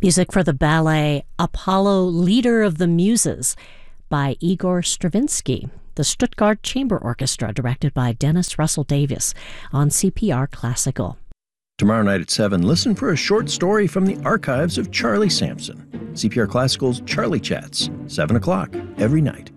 Music for the ballet Apollo, Leader of the Muses by Igor Stravinsky. The Stuttgart Chamber Orchestra, directed by Dennis Russell Davies, on CPR Classical. Tomorrow night at 7, listen for a short story from the archives of Charlie Sampson. CPR Classical's Charlie Chats, 7 o'clock every night.